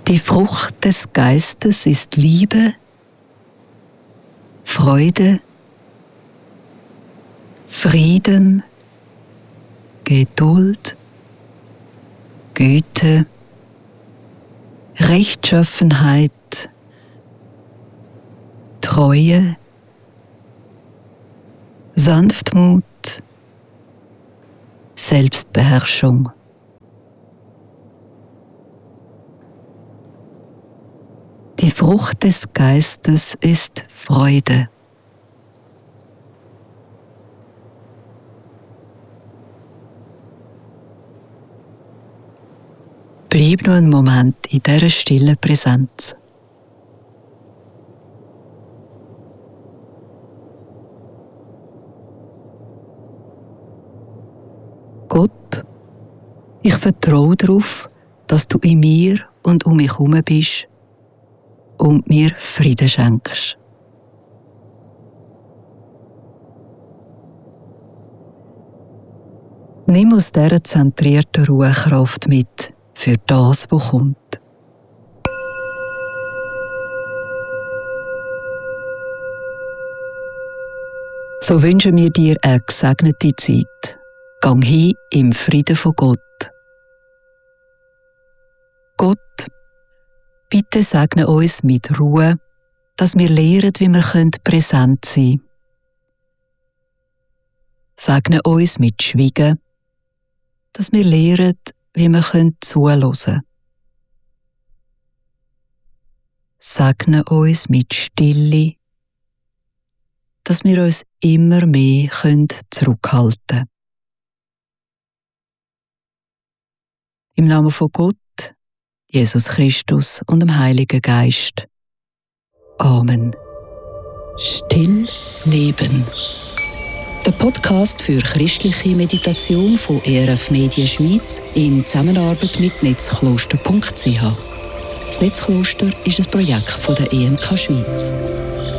Die Frucht des Geistes ist Liebe, Freude, Frieden, Geduld, Güte, Rechtschaffenheit, Treue, Sanftmut, Selbstbeherrschung. Die Frucht des Geistes ist Freude. Bleib noch einen Moment in dieser stillen Präsenz. Gott, ich vertraue darauf, dass du in mir und um mich herum bist und mir Frieden schenkst. Nimm aus dieser zentrierten Ruhekraft mit für das, was kommt. So wünschen wir dir eine gesegnete Zeit. Gang hin im Frieden von Gott. Gott, bitte segne uns mit Ruhe, dass wir lernen, wie wir präsent sein können. Segne uns mit Schweigen, dass wir lernen, wie wir zuhören können. Segne uns mit Stille, dass wir uns immer mehr zurückhalten können. Im Namen von Gott, Jesus Christus und dem Heiligen Geist. Amen. Still leben. Der Podcast für christliche Meditation von ERF Media Schweiz in Zusammenarbeit mit netzkloster.ch. Das Netzkloster ist ein Projekt von der EMK Schweiz.